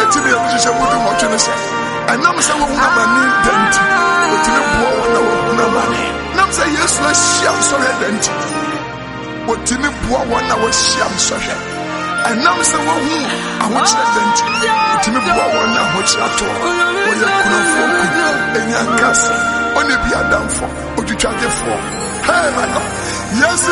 to be able to say what you want to say. And I'm saying, what money, dent, but you know, no money. Nam say, yes, let's share so dent. What you know, 1 hour share so. And now say, well, I want you dent. But you know, 1 hour watch at all. Or you could and your castle. Only be a down for, or you charge it for. Hey, my God. Yes.